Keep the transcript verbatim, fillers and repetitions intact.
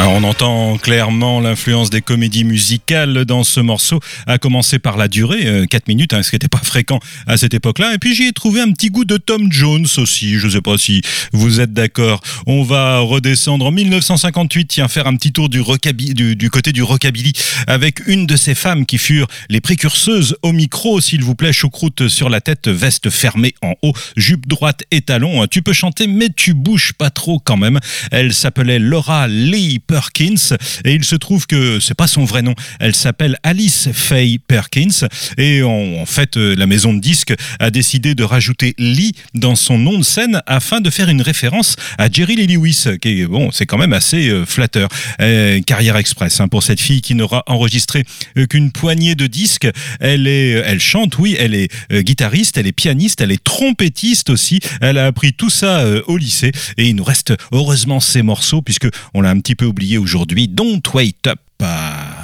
Alors on entend clairement l'influence des comédies musicales dans ce morceau, à commencer par la durée, euh, quatre minutes, hein, ce qui n'était pas fréquent à cette époque-là. Et puis j'y ai trouvé un petit goût de Tom Jones aussi, je ne sais pas si vous êtes d'accord. On va redescendre en dix-neuf cent cinquante-huit, tiens, faire un petit tour du, rockabilly, du, du côté du rockabilly, avec une de ces femmes qui furent les précurseuses au micro, s'il vous plaît, choucroute sur la tête, veste fermée en haut, jupe droite et talons. Tu peux chanter, mais tu bouges pas trop quand même. Elle s'appelait Laura Lee Perkins, et il se trouve que c'est pas son vrai nom, elle s'appelle Alice Faye Perkins, et en, en fait la maison de disques a décidé de rajouter Lee dans son nom de scène afin de faire une référence à Jerry Lee Lewis, qui est, bon, c'est quand même assez euh, flatteur. Euh, carrière express hein, pour cette fille qui n'aura enregistré euh, qu'une poignée de disques. Elle est, elle chante, oui, elle est euh, guitariste, elle est pianiste, elle est trompettiste aussi. Elle a appris tout ça euh, au lycée, et il nous reste heureusement ces morceaux puisque on l'a un petit peu oublié aujourd'hui. Don't Wait Up.